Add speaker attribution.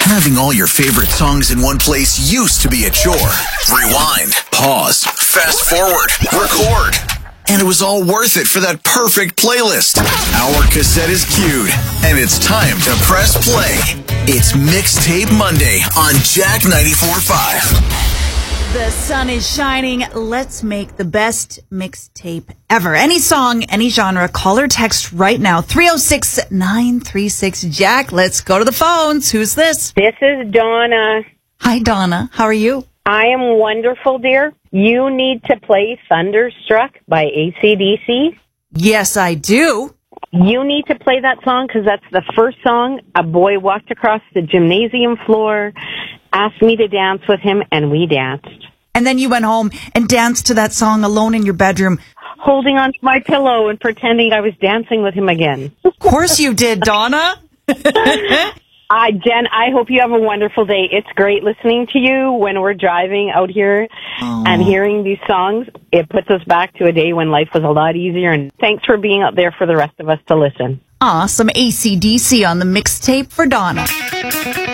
Speaker 1: Having all your favorite songs in one place used to be a chore. Rewind, pause, fast forward, record. And it was all worth it for that perfect playlist. Our cassette is queued, and it's time to press play. It's Mixtape Monday on Jack 94.5.
Speaker 2: The sun is shining. Let's make the best mixtape ever. Any song, any genre, call or text right now. 306-936-JACK. Let's go to the phones. Who's this?
Speaker 3: This is Donna.
Speaker 2: Hi, Donna. How are you?
Speaker 3: I am wonderful, dear. You need to play Thunderstruck by AC/DC.
Speaker 2: Yes, I do.
Speaker 3: You need to play that song because that's the first song a boy walked across the gymnasium floor, asked me to dance with him, and we danced.
Speaker 2: And then you went home and danced to that song alone in your bedroom.
Speaker 3: Holding onto my pillow and pretending I was dancing with him again.
Speaker 2: Of course you did, Donna.
Speaker 3: Jen, I hope you have a wonderful day. It's great listening to you when we're driving out here and hearing these songs. It puts us back to a day when life was a lot easier. And thanks for being out there for the rest of us to listen.
Speaker 2: Some AC/DC on the mixtape for Donna.